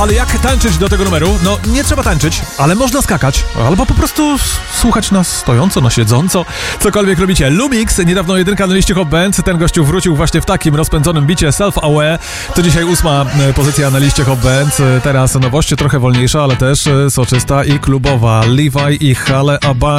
Ale jak tańczyć do tego numeru? No, nie trzeba tańczyć, ale można skakać. Albo po prostu słuchać nas stojąco, na siedząco. Cokolwiek robicie. Lumix, niedawno 1 na liście Hot Bands. Ten gościu wrócił właśnie w takim rozpędzonym bicie Self-Aware. To dzisiaj 8 pozycja na liście Hot Bands. Teraz nowości trochę wolniejsza, ale też soczysta i klubowa. Levi i Halle Abba.